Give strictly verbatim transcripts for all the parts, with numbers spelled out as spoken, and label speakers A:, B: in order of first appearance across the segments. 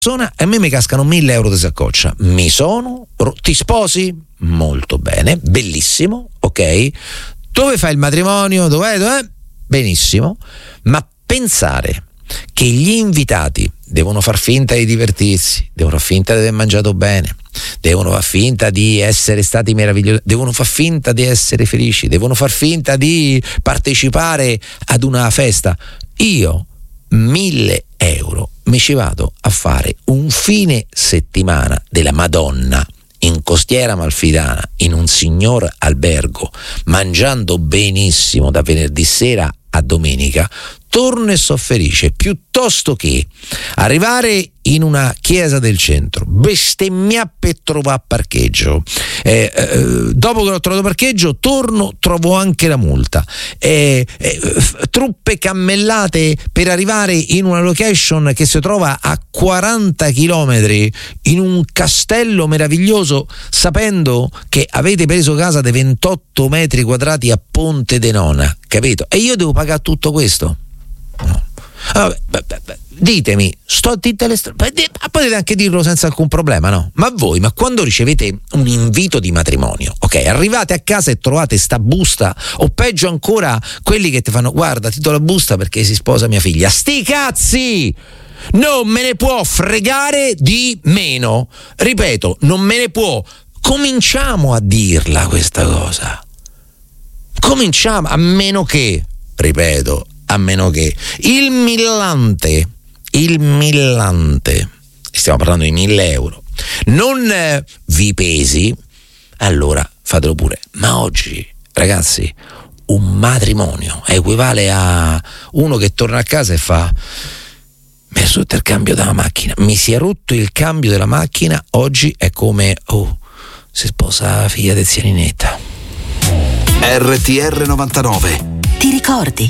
A: a me mi cascano mille euro di saccoccia, mi sono, ti sposi? Molto bene, bellissimo, ok, dove fai il matrimonio, dov'è, dov'è? Benissimo, ma pensare che gli invitati devono far finta di divertirsi, devono far finta di aver mangiato bene, devono far finta di essere stati meravigliosi, devono far finta di essere felici, devono far finta di partecipare ad una festa, io mille euro mi ci vado a fare un fine settimana della Madonna in Costiera Amalfitana, in un signor albergo, mangiando benissimo da venerdì sera a domenica, torno e so felice, piuttosto che arrivare in una chiesa del centro, bestemmiare per trovare parcheggio, eh, eh, dopo che ho trovato parcheggio torno, trovo anche la multa, eh, eh, truppe cammellate per arrivare in una location che si trova a quaranta chilometri in un castello meraviglioso, sapendo che avete preso casa dei ventotto metri quadrati a Ponte de Nona, capito? E io devo pagare tutto questo? No. Vabbè, beh, beh, beh, ditemi, sto zitta le str- potete anche dirlo senza alcun problema, no? Ma voi, ma quando ricevete un invito di matrimonio, ok, arrivate a casa e trovate sta busta, o peggio ancora quelli che ti fanno, guarda, ti do la busta perché si sposa mia figlia, sti cazzi! Non me ne può fregare di meno, ripeto, non me ne può. Cominciamo a dirla questa cosa, cominciamo, a meno che, ripeto, a meno che il millante, il millante, stiamo parlando di mille euro, non eh, vi pesi, allora fatelo pure. Ma oggi, ragazzi, un matrimonio equivale a uno che torna a casa e fa: mi è rotto il cambio della macchina, mi si è rotto il cambio della macchina, oggi è come, oh, si sposa la figlia del zia Ninetta.
B: R T R novantanove.
C: Ti ricordi?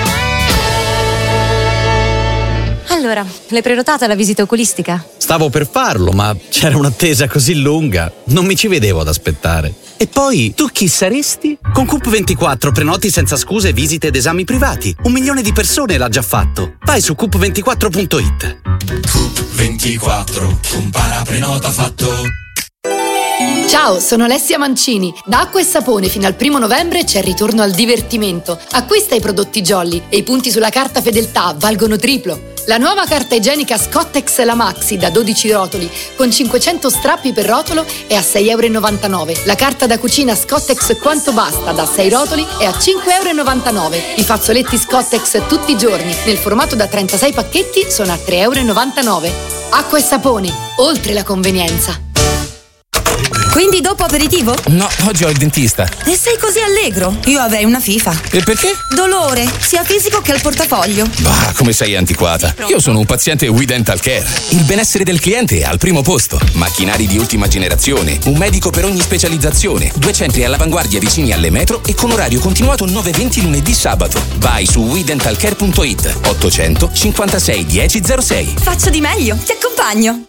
D: Allora, l'hai prenotata la visita oculistica?
E: Stavo per farlo, ma c'era un'attesa così lunga, non mi ci vedevo ad aspettare. E poi, tu chi saresti? Con Coop ventiquattro prenoti senza scuse visite ed esami privati. Un milione di persone l'ha già fatto. Vai su coop ventiquattro punto it.
F: Coop ventiquattro, compara prenota fatto.
G: Ciao, sono Alessia Mancini. Da Acqua e Sapone fino al primo novembre c'è il ritorno al divertimento. Acquista i prodotti Jolly e i punti sulla carta fedeltà valgono triplo. La nuova carta igienica Scottex La Maxi da dodici rotoli con cinquecento strappi per rotolo è a sei e novantanove euro. La carta da cucina Scottex Quanto Basta da sei rotoli è a cinque e novantanove euro. I fazzoletti Scottex tutti i giorni nel formato da trentasei pacchetti sono a tre e novantanove euro. Acqua e Sapone, oltre la convenienza.
C: Quindi dopo aperitivo?
H: No, oggi ho il dentista.
C: E sei così allegro? Io avrei una FIFA.
H: E perché?
C: Dolore, sia fisico che al portafoglio.
H: Bah, come sei antiquata. Io sono un paziente We Dental Care. Il benessere del cliente è al primo posto. Macchinari di ultima generazione, un medico per ogni specializzazione, due centri all'avanguardia vicini alle metro e con orario continuato nove venti lunedì sabato. Vai su we dental care punto it. ottocento cinquantasei dieci zero sei.
C: Faccio di meglio, ti accompagno.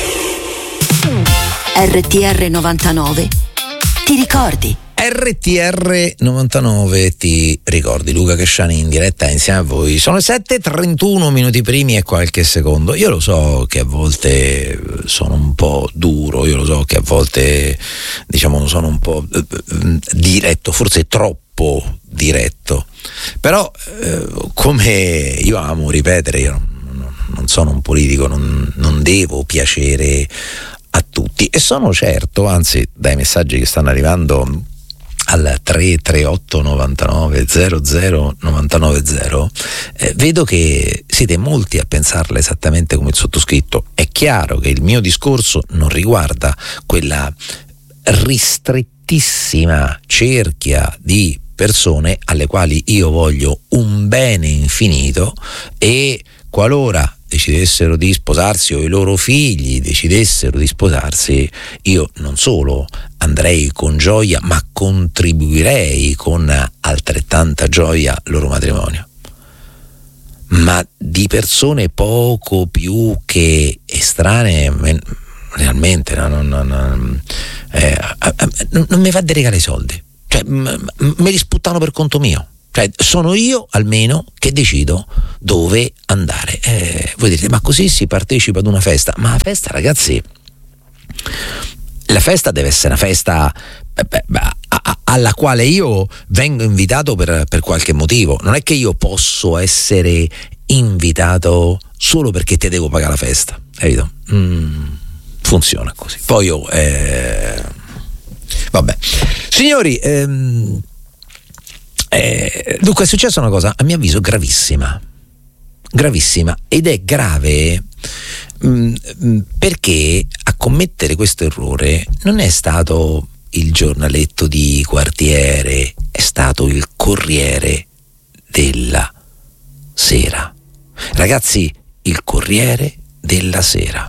C: R T R novantanove. Ti ricordi?
A: R T R novantanove, ti ricordi? Luca Casciani in diretta insieme a voi. Sono le sette e trentuno minuti primi e qualche secondo. Io lo so che a volte sono un po' duro, io lo so che a volte, diciamo, sono un po' diretto, forse troppo diretto. Però, eh, come io amo ripetere, io non, non sono un politico, non, non devo piacere a tutti, e sono certo, anzi dai messaggi che stanno arrivando al tre tre otto novantanove zero zero novantanove zero, eh, vedo che siete molti a pensarla esattamente come il sottoscritto. È chiaro che il mio discorso non riguarda quella ristrettissima cerchia di persone alle quali io voglio un bene infinito, e qualora decidessero di sposarsi o i loro figli decidessero di sposarsi, io non solo andrei con gioia, ma contribuirei con altrettanta gioia al loro matrimonio. Ma di persone poco più che estranee, realmente no, no, no, no, eh, non mi fa di regalare i soldi, cioè m- m- me li sputtano per conto mio. Cioè, sono io almeno che decido dove andare. Eh, voi direte, ma così si partecipa ad una festa? Ma la festa, ragazzi, la festa deve essere una festa beh, beh, alla quale io vengo invitato per, per qualche motivo. Non è che io posso essere invitato solo perché te devo pagare la festa, capito? Mm, funziona così. Poi io eh, vabbè, signori, ehm, eh, dunque è successa una cosa a mio avviso gravissima gravissima ed è grave mh, perché a commettere questo errore non è stato il giornaletto di quartiere, è stato il Corriere della Sera. Ragazzi, il Corriere della Sera,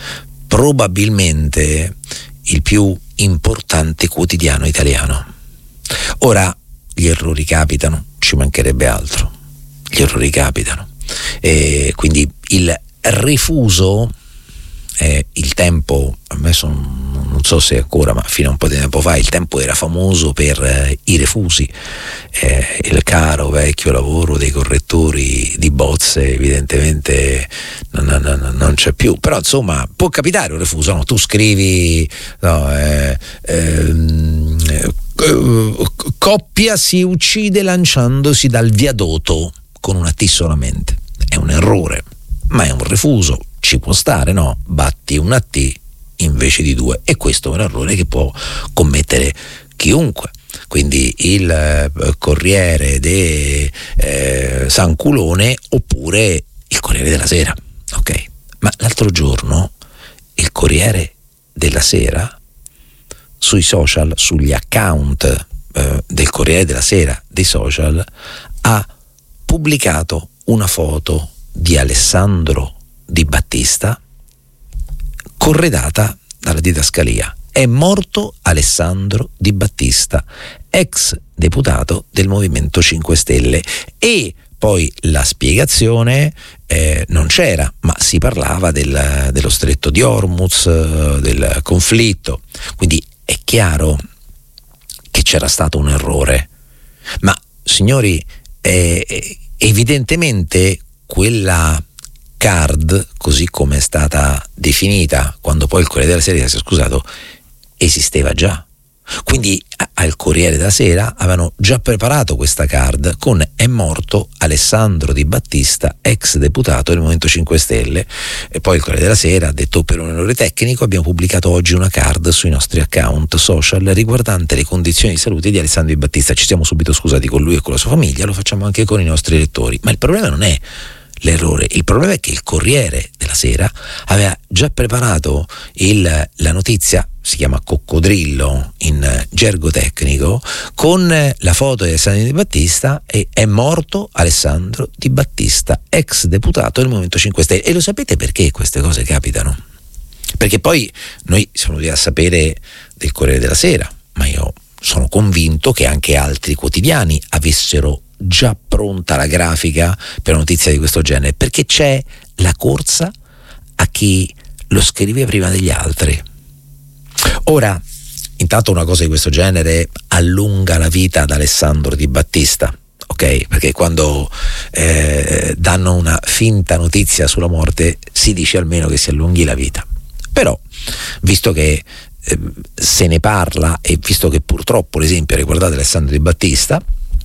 A: probabilmente il più importante quotidiano italiano. Ora, gli errori capitano, ci mancherebbe altro, gli errori capitano, e quindi il refuso, eh, il tempo, adesso non so se ancora, ma fino a un po' di tempo fa il tempo era famoso per eh, i refusi, eh, il caro vecchio lavoro dei correttori di bozze evidentemente non, non, non c'è più, però insomma può capitare un refuso, no? Tu scrivi no, eh, ehm, eh, coppia si uccide lanciandosi dal viadotto con una T solamente, è un errore, ma è un refuso, ci può stare, no? Batti una T invece di due, e questo è un errore che può commettere chiunque. Quindi il eh, Corriere de eh, San Culone oppure il Corriere della Sera, ok? Ma l'altro giorno il Corriere della Sera sui social, sugli account eh, del Corriere della Sera dei social, ha pubblicato una foto di Alessandro Di Battista corredata dalla didascalia: è morto Alessandro Di Battista, ex deputato del Movimento cinque Stelle. E poi la spiegazione eh, non c'era, ma si parlava del, dello stretto di Hormuz, del conflitto, quindi è chiaro che c'era stato un errore. Ma signori, eh, evidentemente quella card, così come è stata definita quando poi il Corriere della Sera si è scusato, esisteva già. Quindi al Corriere della Sera avevano già preparato questa card con è morto Alessandro Di Battista, ex deputato del Movimento cinque Stelle, e poi il Corriere della Sera ha detto: per un errore tecnico abbiamo pubblicato oggi una card sui nostri account social riguardante le condizioni di salute di Alessandro Di Battista, ci siamo subito scusati con lui e con la sua famiglia, lo facciamo anche con i nostri lettori. Ma il problema non è l'errore, il problema è che il Corriere della Sera aveva già preparato il, la notizia, si chiama coccodrillo in gergo tecnico, con la foto di Alessandro Di Battista e è morto Alessandro Di Battista, ex deputato del Movimento cinque Stelle. E lo sapete perché queste cose capitano? Perché poi noi siamo venuti a sapere del Corriere della Sera, ma io sono convinto che anche altri quotidiani avessero già pronta la grafica per notizie di questo genere, perché c'è la corsa a chi lo scrive prima degli altri. Ora, intanto una cosa di questo genere allunga la vita ad Alessandro Di Battista, ok? Perché quando eh, danno una finta notizia sulla morte si dice almeno che si allunghi la vita. Però, visto che eh, se ne parla e visto che purtroppo l'esempio ha riguardato Alessandro Di Battista,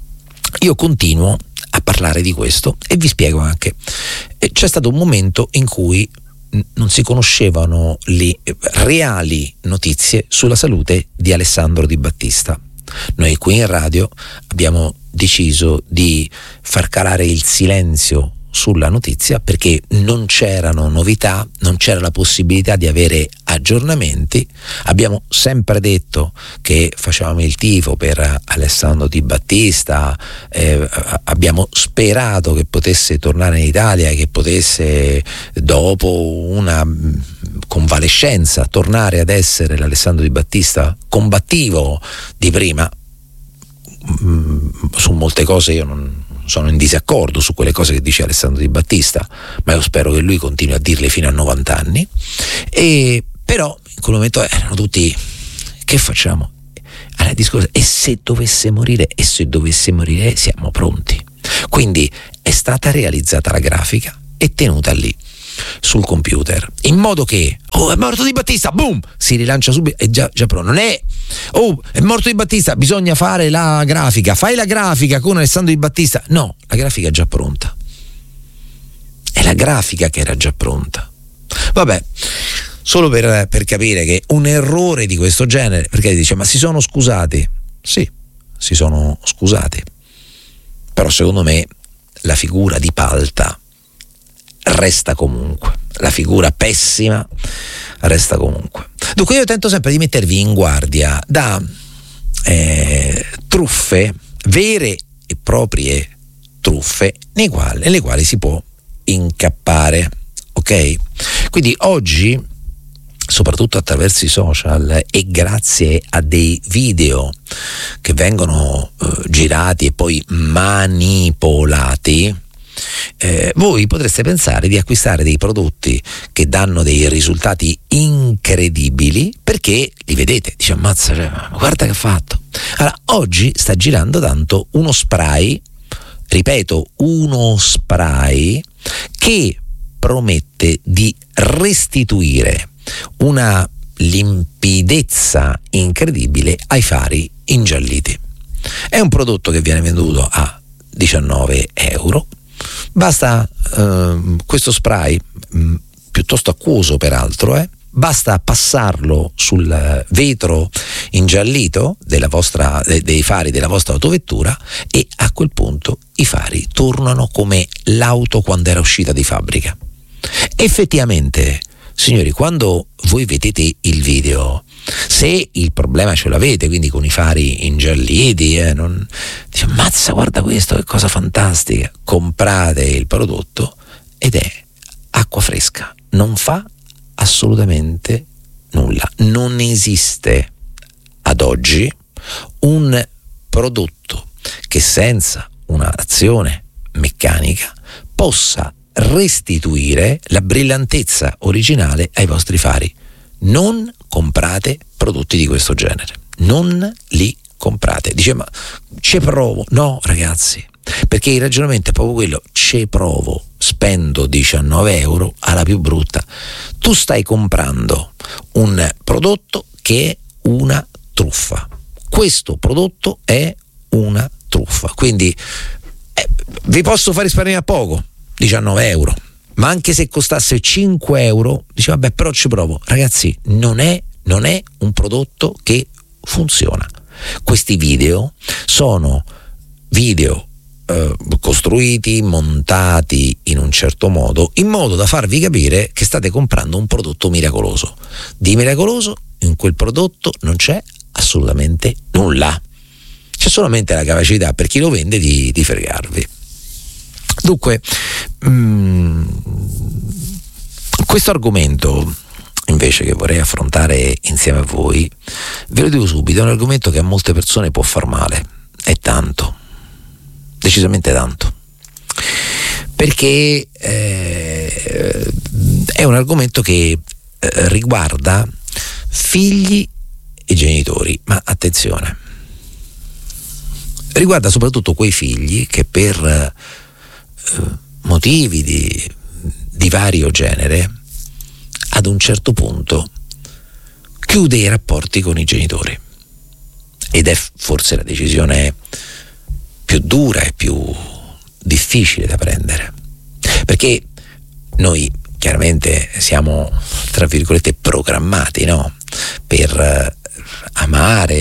A: io continuo a parlare di questo e vi spiego anche. C'è stato un momento in cui non si conoscevano le reali notizie sulla salute di Alessandro Di Battista. Noi qui in radio abbiamo deciso di far calare il silenzio sulla notizia perché non c'erano novità, non c'era la possibilità di avere aggiornamenti. Abbiamo sempre detto che facevamo il tifo per Alessandro Di Battista, eh, abbiamo sperato che potesse tornare in Italia, che potesse dopo una convalescenza tornare ad essere l'Alessandro Di Battista combattivo di prima. Su molte cose io non sono in disaccordo su quelle cose che dice Alessandro Di Battista, ma io spero che lui continui a dirle fino a novanta anni. E però in quel momento erano tutti: che facciamo? Allora, il discorso è: se dovesse morire, e se dovesse morire siamo pronti. Quindi è stata realizzata la grafica e tenuta lì sul computer, in modo che oh, è morto Di Battista, boom, si rilancia subito, è già, già pronto. Non è oh, è morto Di Battista, bisogna fare la grafica, fai la grafica con Alessandro Di Battista. No, la grafica è già pronta, è la grafica che era già pronta. Vabbè, solo per, per capire che un errore di questo genere, perché dice ma si sono scusati, sì, si sono scusati, però secondo me la figura di Palta resta comunque, la figura pessima resta comunque. Dunque io tento sempre di mettervi in guardia da eh, truffe, vere e proprie truffe, nei quali, nelle quali si può incappare, ok? Quindi oggi, soprattutto attraverso i social e grazie a dei video che vengono eh, girati e poi manipolati, Eh, voi potreste pensare di acquistare dei prodotti che danno dei risultati incredibili perché li vedete, dice ammazza, cioè, guarda che ha fatto. Allora, oggi sta girando tanto uno spray, ripeto, uno spray che promette di restituire una limpidezza incredibile ai fari ingialliti. È un prodotto che viene venduto a diciannove euro. Basta eh, questo spray, mh, piuttosto acquoso peraltro, eh, basta passarlo sul vetro ingiallito della vostra, de, dei fari della vostra autovettura e a quel punto i fari tornano come l'auto quando era uscita di fabbrica. Effettivamente, signori, quando voi vedete il video, se il problema ce l'avete, quindi con i fari ingialliti, eh, non, dice, mazza, guarda questo, che cosa fantastica, comprate il prodotto ed è acqua fresca, non fa assolutamente nulla. Non esiste ad oggi un prodotto che senza un'azione meccanica possa restituire la brillantezza originale ai vostri fari. Non comprate prodotti di questo genere, non li comprate. Dice ma ci provo, no ragazzi, perché il ragionamento è proprio quello: ci provo, spendo diciannove euro alla più brutta. Tu stai comprando un prodotto che è una truffa, questo prodotto è una truffa, quindi eh, vi posso far risparmiare a poco, diciannove euro, ma anche se costasse cinque euro, dice vabbè, però ci provo. Ragazzi, non è, non è un prodotto che funziona. Questi video sono video eh, costruiti, montati in un certo modo, in modo da farvi capire che state comprando un prodotto miracoloso. Di miracoloso in quel prodotto non c'è assolutamente nulla, c'è solamente la capacità per chi lo vende di, di fregarvi. Dunque, mh, questo argomento invece che vorrei affrontare insieme a voi, ve lo dico subito, è un argomento che a molte persone può far male, è tanto, decisamente tanto, perché eh, è un argomento che eh, riguarda figli e genitori, ma attenzione, riguarda soprattutto quei figli che per motivi di, di vario genere ad un certo punto chiude i rapporti con i genitori, ed è forse la decisione più dura e più difficile da prendere, perché noi chiaramente siamo tra virgolette programmati, no? Per amare,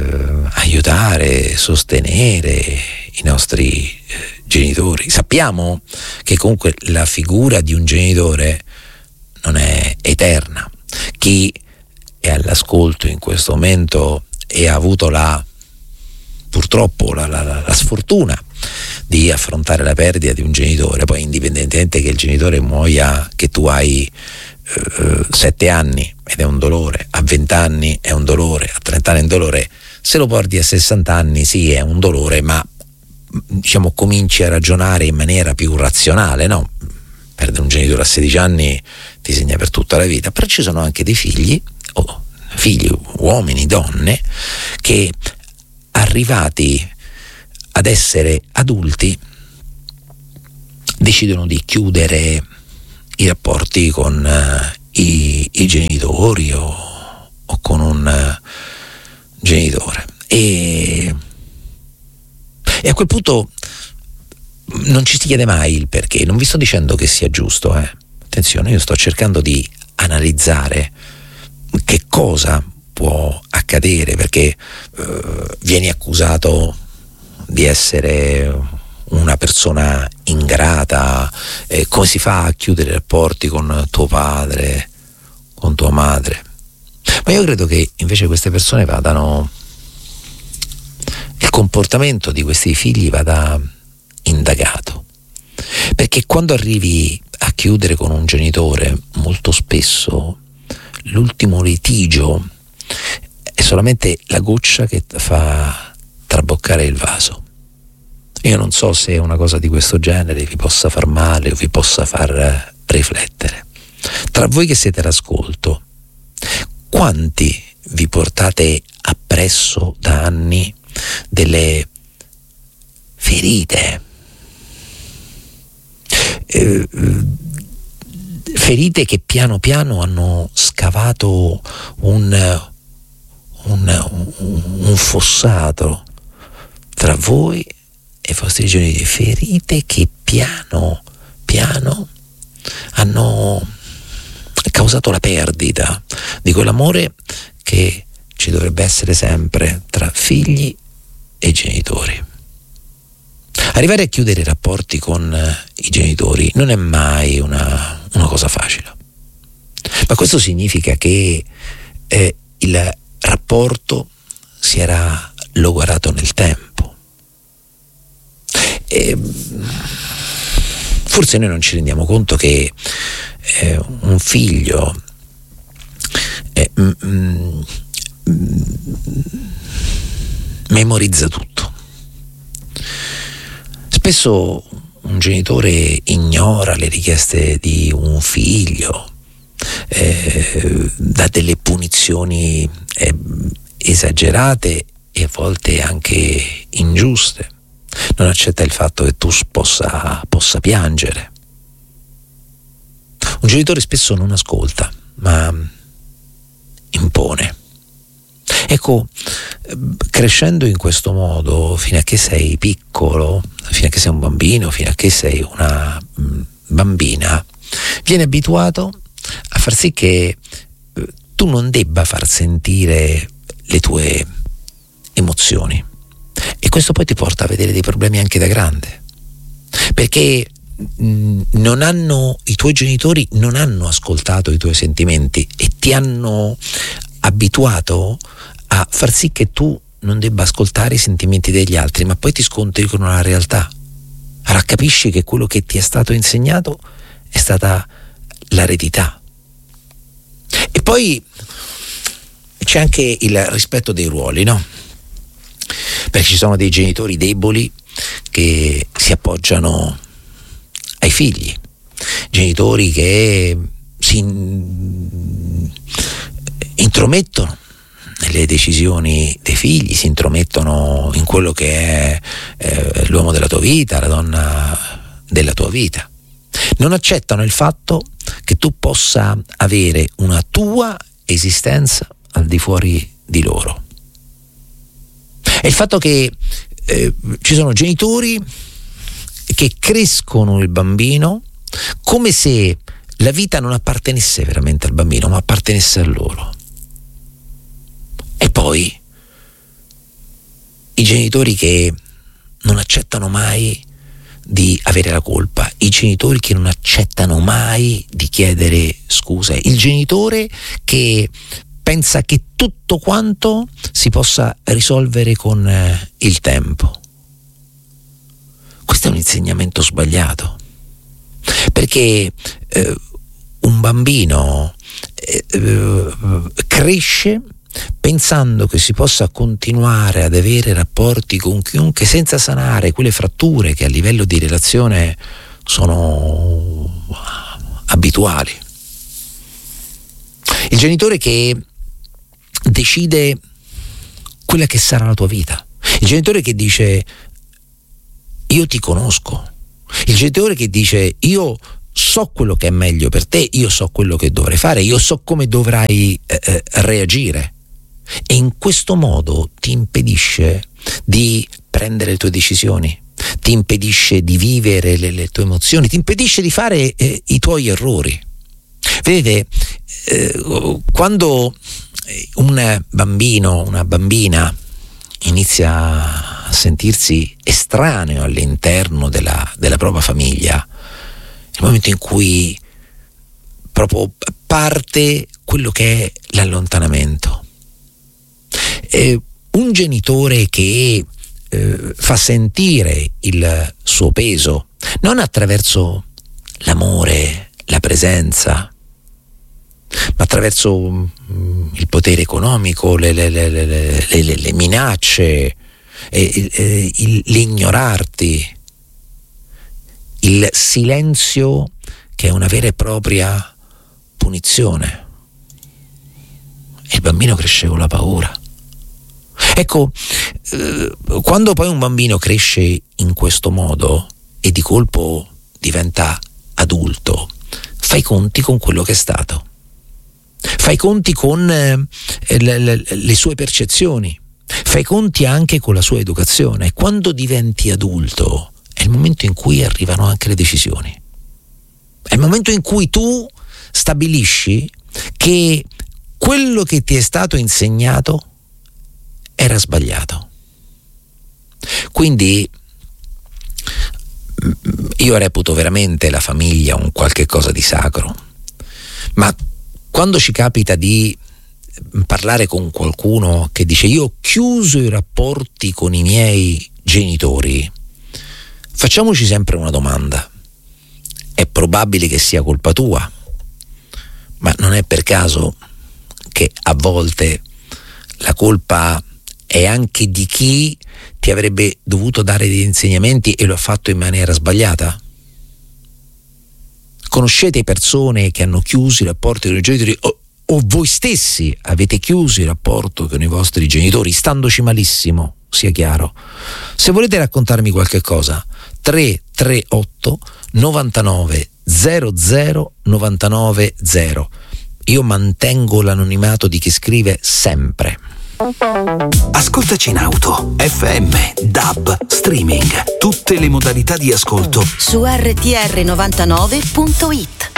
A: aiutare, sostenere i nostri eh, genitori. Sappiamo che comunque la figura di un genitore non è eterna. Chi è all'ascolto in questo momento e ha avuto la purtroppo la, la, la sfortuna di affrontare la perdita di un genitore, poi indipendentemente che il genitore muoia, che tu hai eh, sette anni ed è un dolore, a venti anni è un dolore, a trenta anni è un dolore, se lo porti a sessanta anni sì è un dolore, ma diciamo cominci a ragionare in maniera più razionale, no? Perdere un genitore a sedici anni ti segna per tutta la vita. Però ci sono anche dei figli, oh, figli, uomini, donne, che arrivati ad essere adulti decidono di chiudere i rapporti con uh, i, i genitori o, o con un uh, genitore e, e a quel punto non ci si chiede mai il perché. Non vi sto dicendo che sia giusto, eh. Attenzione, io sto cercando di analizzare che cosa può accadere, perché uh, vieni accusato di essere una persona ingrata, eh, come si fa a chiudere i rapporti con tuo padre, con tua madre? Ma io credo che invece queste persone vadano, il comportamento di questi figli vada indagato, perché quando arrivi a chiudere con un genitore, molto spesso l'ultimo litigio è solamente la goccia che fa traboccare il vaso. Io non so se una cosa di questo genere vi possa far male o vi possa far riflettere. Tra voi che siete all'ascolto, quanti vi portate appresso da anni delle ferite? Eh, ferite che piano piano hanno scavato un, un, un fossato tra voi e i vostri genitori, ferite che piano piano hanno causato la perdita di quell'amore che ci dovrebbe essere sempre tra figli e genitori. Arrivare a chiudere i rapporti con i genitori non è mai una, una cosa facile, ma questo significa che eh, il rapporto si era logorato nel tempo. E forse noi non ci rendiamo conto che eh, un figlio eh, mm, mm, memorizza tutto. Spesso un genitore ignora le richieste di un figlio, eh, dà delle punizioni eh, esagerate e a volte anche ingiuste. Non accetta il fatto che tu possa, possa piangere. Un genitore spesso non ascolta, ma impone. Ecco, crescendo in questo modo, fino a che sei piccolo, fino a che sei un bambino, fino a che sei una bambina, vieni abituato a far sì che tu non debba far sentire le tue emozioni. E questo poi ti porta a vedere dei problemi anche da grande, perché mh, non hanno, i tuoi genitori non hanno ascoltato i tuoi sentimenti e ti hanno abituato a far sì che tu non debba ascoltare i sentimenti degli altri, ma poi ti scontri con una realtà. Allora capisci che quello che ti è stato insegnato è stata l'aridità. E poi c'è anche il rispetto dei ruoli, no? Perché ci sono dei genitori deboli che si appoggiano ai figli, genitori che si intromettono nelle decisioni dei figli, si intromettono in quello che è eh, l'uomo della tua vita, la donna della tua vita. Non accettano il fatto che tu possa avere una tua esistenza al di fuori di loro. È il fatto che eh, ci sono genitori che crescono il bambino come se la vita non appartenesse veramente al bambino, ma appartenesse a loro. E poi i genitori che non accettano mai di avere la colpa, i genitori che non accettano mai di chiedere scuse, il genitore che pensa che tutto quanto si possa risolvere con eh, il tempo. Questo è un insegnamento sbagliato, perché eh, un bambino eh, eh, cresce pensando che si possa continuare ad avere rapporti con chiunque senza sanare quelle fratture che a livello di relazione sono abituali. Il genitore che decide quella che sarà la tua vita. Il genitore che dice io ti conosco, il genitore che dice io so quello che è meglio per te, io so quello che dovrai fare, io so come dovrai eh, eh, reagire, e in questo modo ti impedisce di prendere le tue decisioni, ti impedisce di vivere le, le tue emozioni, ti impedisce di fare eh, i tuoi errori. Vedete, eh, quando un bambino, una bambina inizia a sentirsi estraneo all'interno della, della propria famiglia, è il momento in cui proprio parte quello che è l'allontanamento. Eh, un genitore che eh, fa sentire il suo peso non attraverso l'amore, la presenza, ma attraverso mm, il potere economico, le, le, le, le, le, le minacce, eh, eh, il, l'ignorarti, il silenzio, che è una vera e propria punizione. E il bambino cresce con la paura. Ecco, eh, quando poi un bambino cresce in questo modo e di colpo diventa adulto, fai conti con quello che è stato. Fai conti con eh, le, le, le sue percezioni, fai conti anche con la sua educazione. E quando diventi adulto è il momento in cui arrivano anche le decisioni. È il momento in cui tu stabilisci che quello che ti è stato insegnato era sbagliato. Quindi io reputo veramente la famiglia un qualche cosa di sacro, ma quando ci capita di parlare con qualcuno che dice io ho chiuso i rapporti con i miei genitori, facciamoci sempre una domanda: è probabile che sia colpa tua, ma non è per caso che a volte la colpa è anche di chi ti avrebbe dovuto dare degli insegnamenti e lo ha fatto in maniera sbagliata? Conoscete persone che hanno chiuso i rapporti con i genitori, o, o voi stessi avete chiuso il rapporto con i vostri genitori, standoci malissimo, sia chiaro? Se volete raccontarmi qualche cosa, tre tre otto novantanove zero zero novantanove zero. Io mantengo l'anonimato di chi scrive sempre.
B: Ascoltaci in auto, F M, D A B, streaming, tutte le modalità di ascolto
C: su R T R novantanove punto it.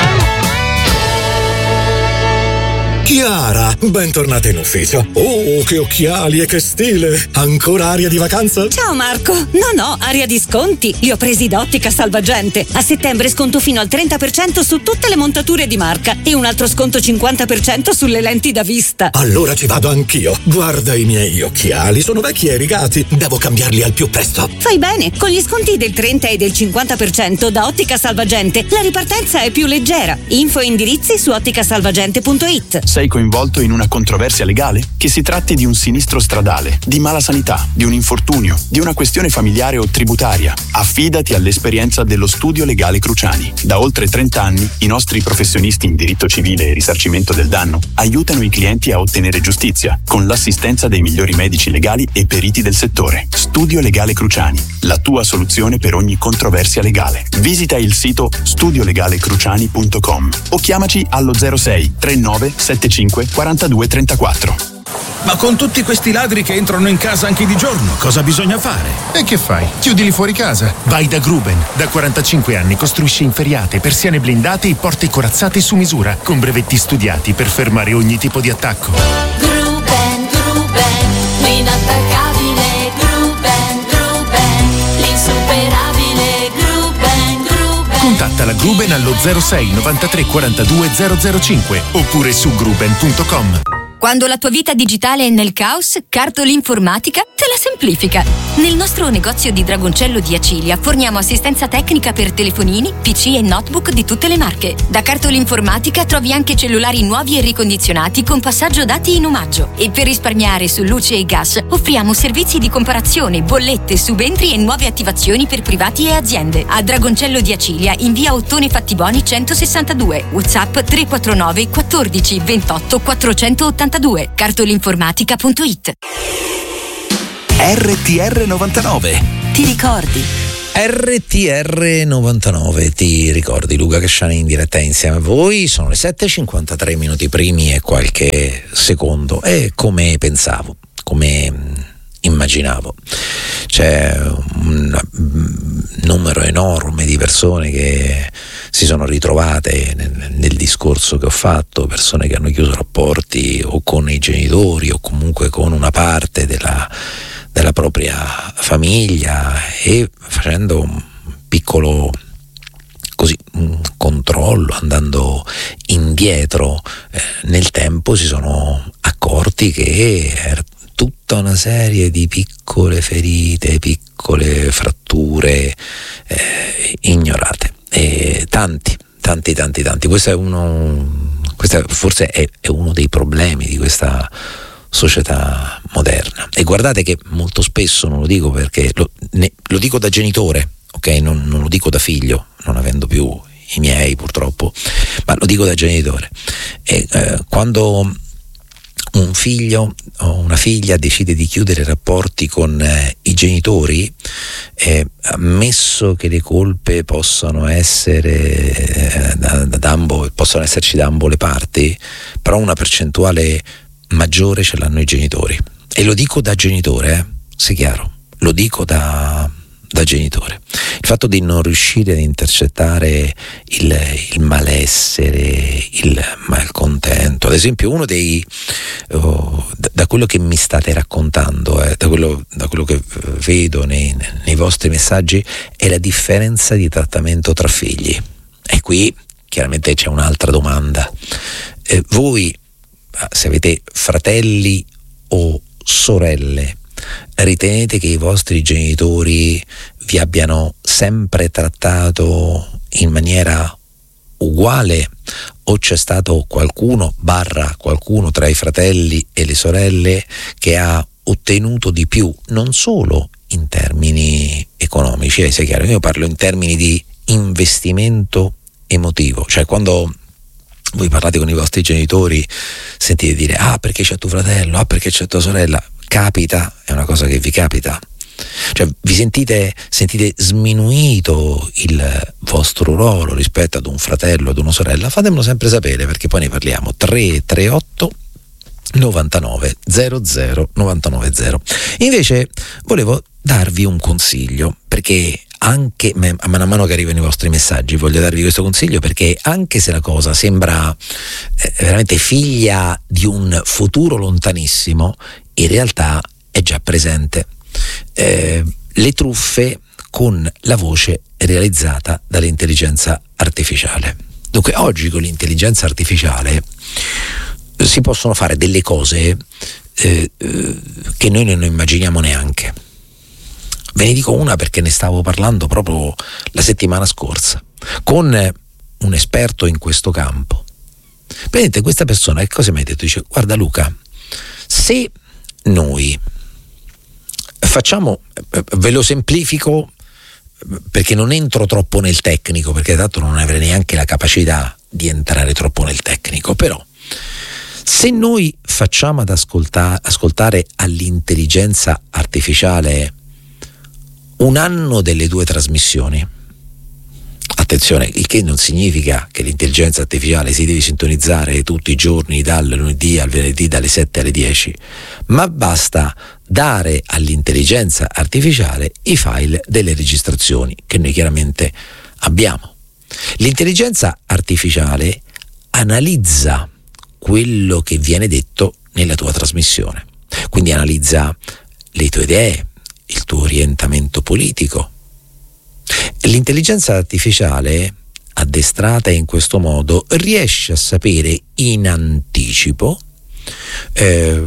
I: Chiara, bentornata in ufficio. Oh, che occhiali e che stile! Ancora aria di vacanza?
J: Ciao Marco! No, no, aria di sconti. Li ho presi da Ottica Salvagente. A settembre sconto fino al trenta per cento su tutte le montature di marca e un altro sconto cinquanta per cento sulle lenti da vista.
I: Allora ci vado anch'io. Guarda i miei occhiali, sono vecchi e rigati. Devo cambiarli al più presto.
J: Fai bene, con gli sconti del trenta e del cinquanta per cento da Ottica Salvagente la ripartenza è più leggera. Info e indirizzi su otticasalvagente punto it.
K: Sei coinvolto in una controversia legale? Che si tratti di un sinistro stradale, di mala sanità, di un infortunio, di una questione familiare o tributaria, affidati all'esperienza dello Studio Legale Cruciani. Da oltre trenta anni i nostri professionisti in diritto civile e risarcimento del danno aiutano i clienti a ottenere giustizia con l'assistenza dei migliori medici legali e periti del settore. Studio Legale Cruciani, la tua soluzione per ogni controversia legale. Visita il sito studio legale cruciani punto com o chiamaci allo zero sei trentanove settantacinque quarantadue trentaquattro.
L: Ma con tutti questi ladri che entrano in casa anche di giorno, cosa bisogna fare?
M: E che fai? Chiudili fuori casa. Vai da Gruben. Da quarantacinque anni costruisce inferriate, persiane blindate e porte corazzate su misura, con brevetti studiati per fermare ogni tipo di attacco.
N: Gruben, Gruben, l'inattaccabile Gruben, Gruben, l'insuperabile Gruben, Gruben.
M: Contatta la Gruben allo zero sei novantatré quarantadue zero zero cinque oppure su gruben punto com.
O: Quando la tua vita digitale è nel caos, Cartolinformatica te la semplifica. Nel nostro negozio di Dragoncello di Acilia forniamo assistenza tecnica per telefonini, P C e notebook di tutte le marche. Da Cartolinformatica trovi anche cellulari nuovi e ricondizionati con passaggio dati in omaggio. E per risparmiare su luce e gas offriamo servizi di comparazione, bollette, subentri e nuove attivazioni per privati e aziende. A Dragoncello di Acilia in via Ottone Fattiboni centosessantadue. WhatsApp tre quattro nove quattordici ventotto quattrocentottanta. cinquantadue. cartolinformatica punto it.
B: R T R novantanove.
C: Ti ricordi?
A: R T R novantanove, ti ricordi? Luca Casciani in diretta insieme a voi. Sono le sette e cinquantatré minuti primi e qualche secondo. E come pensavo, come immaginavo, c'è un numero enorme di persone che si sono ritrovate nel, nel discorso che ho fatto, persone che hanno chiuso rapporti o con i genitori o comunque con una parte della della propria famiglia, e facendo un piccolo così un controllo, andando indietro eh, nel tempo, si sono accorti che era tutta una serie di piccole ferite, piccole fratture eh, ignorate, e tanti tanti tanti tanti questo è uno questo forse è, è uno dei problemi di questa società moderna. E guardate che molto spesso, non lo dico perché lo, ne, lo dico da genitore, ok, non, non lo dico da figlio, non avendo più i miei purtroppo, ma lo dico da genitore. E eh, quando un figlio o una figlia decide di chiudere rapporti con eh, i genitori, eh, ammesso che le colpe possano essere eh, da, da ambo, possono esserci da ambo le parti, però una percentuale maggiore ce l'hanno i genitori. E lo dico da genitore, eh? sia chiaro, lo dico da, da genitore. Il fatto di non riuscire ad intercettare il, il malessere, il malcontento, ad esempio uno dei oh, da, da quello che mi state raccontando, eh, da, quello, da quello che vedo nei, nei vostri messaggi, è la differenza di trattamento tra figli. E qui chiaramente c'è un'altra domanda. Eh, voi, se avete fratelli o sorelle, ritenete che i vostri genitori vi abbiano sempre trattato in maniera uguale, o c'è stato qualcuno barra qualcuno tra i fratelli e le sorelle che ha ottenuto di più, non solo in termini economici, eh, sia chiaro, io parlo in termini di investimento emotivo, cioè quando voi parlate con i vostri genitori sentite dire ah perché c'è tuo fratello, ah perché c'è tua sorella, capita, è una cosa che vi capita, cioè vi sentite sentite sminuito il vostro ruolo rispetto ad un fratello, ad una sorella, fatemelo sempre sapere, perché poi ne parliamo. Tre tre otto novantanove zero zero novantanove zero. Invece volevo darvi un consiglio, perché anche man mano che arrivano i vostri messaggi voglio darvi questo consiglio, perché anche se la cosa sembra eh, veramente figlia di un futuro lontanissimo, in realtà è già presente. Eh, le truffe con la voce realizzata dall'intelligenza artificiale. Dunque oggi con l'intelligenza artificiale si possono fare delle cose eh, eh, che noi non immaginiamo neanche. Ve ne dico una perché ne stavo parlando proprio la settimana scorsa con un esperto in questo campo. Vedete, questa persona che cosa mi ha detto? Dice: guarda Luca, se noi facciamo, ve lo semplifico perché non entro troppo nel tecnico, perché tanto non avrei neanche la capacità di entrare troppo nel tecnico, però se noi facciamo ad ascolta- ascoltare all'intelligenza artificiale un anno delle due trasmissioni, attenzione, il che non significa che l'intelligenza artificiale si deve sintonizzare tutti i giorni dal lunedì al venerdì dalle sette alle dieci, ma basta dare all'intelligenza artificiale i file delle registrazioni che noi chiaramente abbiamo. L'intelligenza artificiale analizza quello che viene detto nella tua trasmissione, quindi analizza le tue idee, il tuo orientamento politico. L'intelligenza artificiale, addestrata in questo modo, riesce a sapere in anticipo, eh,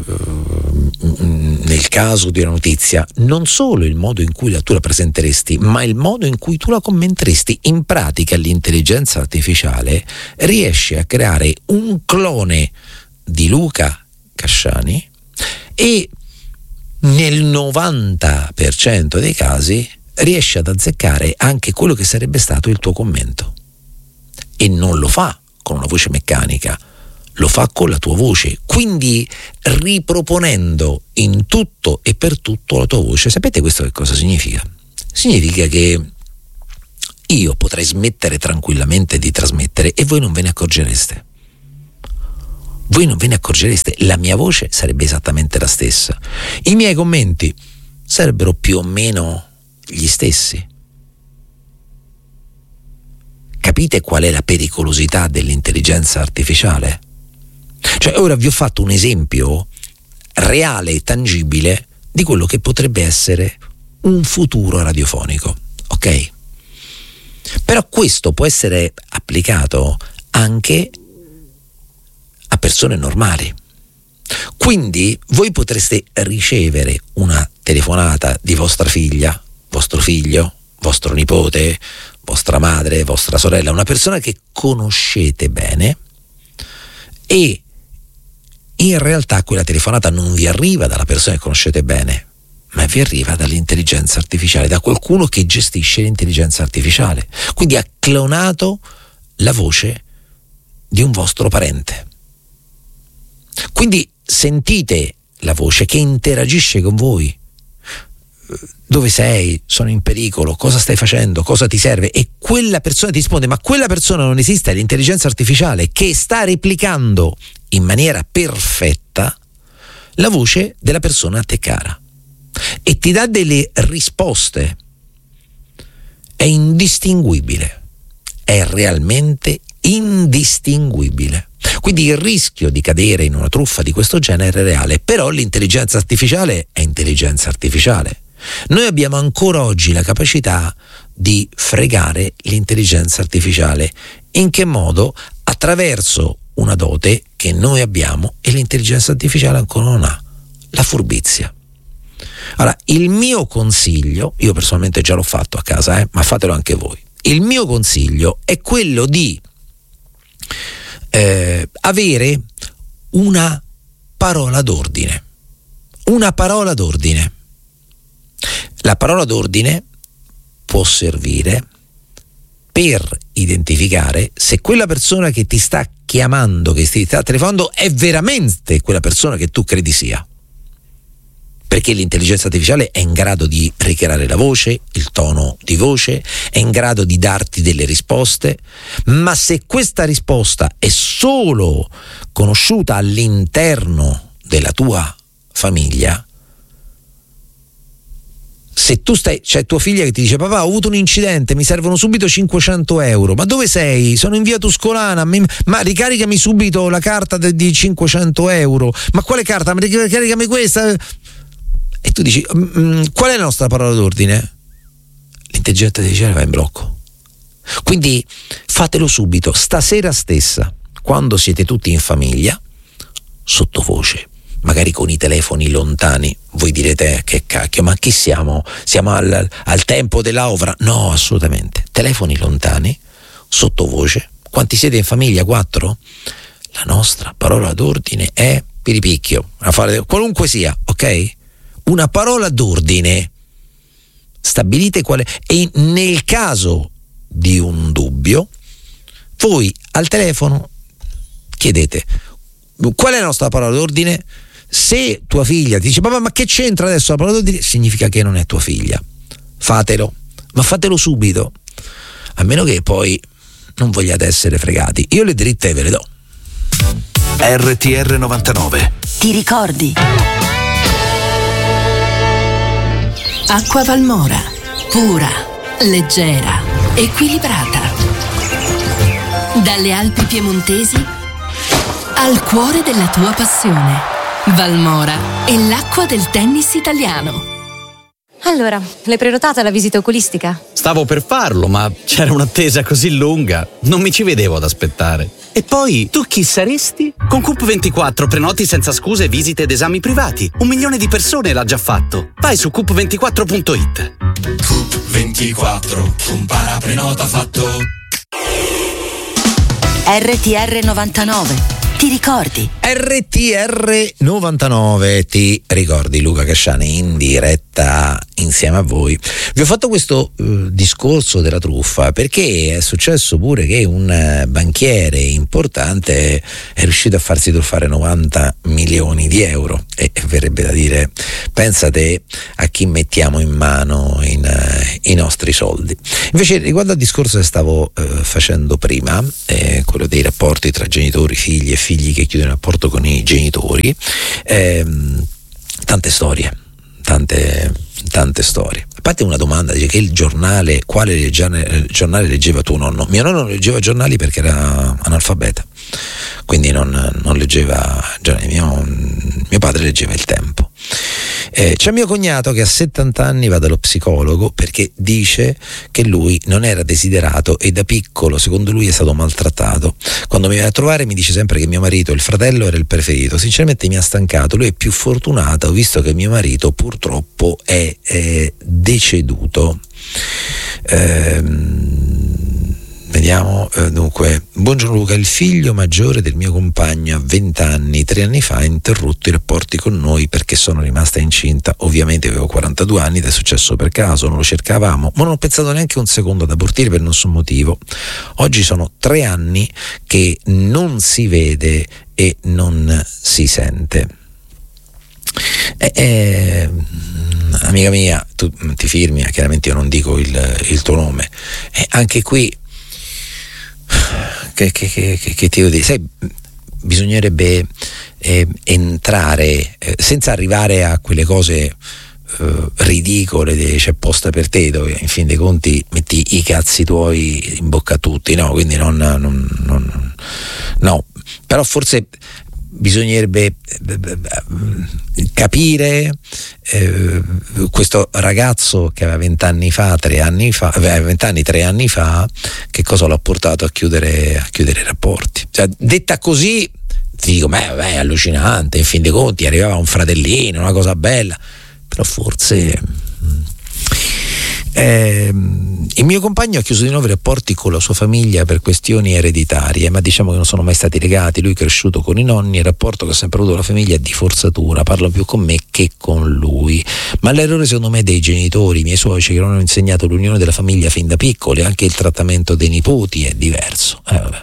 A: nel caso di una notizia, non solo il modo in cui la tu la presenteresti, ma il modo in cui tu la commenteresti. In pratica l'intelligenza artificiale riesce a creare un clone di Luca Casciani e nel novanta per cento dei casi riesce ad azzeccare anche quello che sarebbe stato il tuo commento, e non lo fa con una voce meccanica, lo fa con la tua voce, quindi riproponendo in tutto e per tutto la tua voce. Sapete questo che cosa significa? Significa che io potrei smettere tranquillamente di trasmettere e voi non ve ne accorgereste. Voi non ve ne accorgereste, la mia voce sarebbe esattamente la stessa, i miei commenti sarebbero più o meno gli stessi. Capite qual è la pericolosità dell'intelligenza artificiale? Cioè, ora vi ho fatto un esempio reale e tangibile di quello che potrebbe essere un futuro radiofonico, ok? Però questo può essere applicato anche a persone normali. Quindi voi potreste ricevere una telefonata di vostra figlia, vostro figlio, vostro nipote, vostra madre, vostra sorella, una persona che conoscete bene, e in realtà quella telefonata non vi arriva dalla persona che conoscete bene, ma vi arriva dall'intelligenza artificiale, da qualcuno che gestisce l'intelligenza artificiale. Quindi ha clonato la voce di un vostro parente. Quindi sentite la voce che interagisce con voi. Dove sei? Sono in pericolo? Cosa stai facendo? Cosa ti serve? E quella persona ti risponde, ma quella persona non esiste, è l'intelligenza artificiale che sta replicando in maniera perfetta la voce della persona a te cara e ti dà delle risposte. È indistinguibile, è realmente indistinguibile. Quindi il rischio di cadere in una truffa di questo genere è reale, però l'intelligenza artificiale è intelligenza artificiale. Noi abbiamo ancora oggi la capacità di fregare l'intelligenza artificiale. In che modo? Attraverso una dote che noi abbiamo e l'intelligenza artificiale ancora non ha: la furbizia. Allora, il mio consiglio, io personalmente già l'ho fatto a casa, eh, ma fatelo anche voi. Il mio consiglio è quello di eh, avere una parola d'ordine. Una parola d'ordine. La parola d'ordine può servire per identificare se quella persona che ti sta chiamando, che ti sta telefonando, è veramente quella persona che tu credi sia. Perché l'intelligenza artificiale è in grado di ricreare la voce, il tono di voce, è in grado di darti delle risposte, ma se questa risposta è solo conosciuta all'interno della tua famiglia, se tu stai, c'è tua figlia che ti dice: papà, ho avuto un incidente, mi servono subito cinquecento euro, ma dove sei? Sono in via Tuscolana, mi, ma ricaricami subito la carta de, di cinquecento euro. Ma quale carta? Ma ricaricami questa. E tu dici: qual è la nostra parola d'ordine? L'intelligenza artificiale va in blocco. Quindi fatelo subito, stasera stessa, quando siete tutti in famiglia, sottovoce, magari con i telefoni lontani. Voi direte: che cacchio, ma chi siamo? Siamo al, al tempo della ovra? No, assolutamente. Telefoni lontani, sottovoce. Quanti siete in famiglia? Quattro? La nostra parola d'ordine è piripicchio, qualunque sia, ok? Una parola d'ordine. Stabilite quale, e nel caso di un dubbio, voi al telefono chiedete: qual è la nostra parola d'ordine? Se tua figlia ti dice: papà, ma che c'entra adesso la parola d'ordine? Significa che non è tua figlia. Fatelo, ma fatelo subito, a meno che poi non vogliate essere fregati. Io le dritte ve le do.
B: R T R novantanove.
C: Ti ricordi?
P: Acqua Valmora, pura, leggera, equilibrata. Dalle Alpi piemontesi al cuore della tua passione. Valmora è l'acqua del tennis italiano.
D: Allora, l'hai prenotata la visita oculistica?
E: Stavo per farlo, ma c'era un'attesa così lunga, non mi ci vedevo ad aspettare. E poi, tu chi saresti? Con Coop ventiquattro prenoti senza scuse visite ed esami privati. Un milione di persone l'ha già fatto. Vai su coop ventiquattro punto it.
F: Coop ventiquattro, compara prenota fatto.
C: R T R novantanove. ti ricordi?
A: R T R novantanove, ti ricordi? Luca Casciani in diretta insieme a voi. Vi ho fatto questo uh, discorso della truffa perché è successo pure che un uh, banchiere importante è riuscito a farsi truffare novanta milioni di euro e verrebbe da dire, pensate a chi mettiamo in mano in, uh, i nostri soldi. Invece riguardo al discorso che stavo uh, facendo prima, eh, quello dei rapporti tra genitori, figli e figli che chiudono il rapporto con i genitori, ehm, tante storie, tante, tante storie. A parte una domanda, dice che il giornale, quale giornale leggeva tuo nonno? Mio nonno non leggeva giornali perché era analfabeta, quindi non, non leggeva giornali, mio, mio padre leggeva Il Tempo. Eh, c'è mio cognato che a settanta anni va dallo psicologo perché dice che lui non era desiderato e da piccolo secondo lui è stato maltrattato. Quando mi viene a trovare mi dice sempre che mio marito, il fratello, era il preferito. Sinceramente mi ha stancato, lui è più fortunato visto che mio marito purtroppo è, è deceduto. Ehm Vediamo, eh, dunque, buongiorno Luca, il figlio maggiore del mio compagno a venti anni, tre anni fa ha interrotto i rapporti con noi perché sono rimasta incinta, ovviamente avevo quarantadue anni ed è successo per caso, non lo cercavamo, ma non ho pensato neanche un secondo ad abortire per nessun motivo. Oggi sono tre anni che non si vede e non si sente. Eh, eh, amica mia, tu ti firmi, chiaramente io non dico il, il tuo nome, eh, anche qui Che, che, che, che ti devo dire, sai, bisognerebbe eh, entrare eh, senza arrivare a quelle cose eh, ridicole di c'è posta per te, dove in fin dei conti metti i cazzi tuoi in bocca a tutti, no? Quindi non, non, non no, però forse bisognerebbe capire eh, questo ragazzo che aveva vent'anni fa, tre anni fa, aveva vent'anni, tre anni fa, che cosa l'ha portato a chiudere, a chiudere i rapporti. Cioè, detta così ti dico, beh, vabbè, è allucinante, in fin dei conti arrivava un fratellino, una cosa bella, però forse Eh, il mio compagno ha chiuso di nuovo i rapporti con la sua famiglia per questioni ereditarie, ma diciamo che non sono mai stati legati. Lui è cresciuto con i nonni, il rapporto che ha sempre avuto con la famiglia è di forzatura, parlo più con me che con lui, ma l'errore secondo me è dei genitori, i miei suoceri che non hanno insegnato l'unione della famiglia fin da piccoli, anche il trattamento dei nipoti è diverso. Eh, vabbè.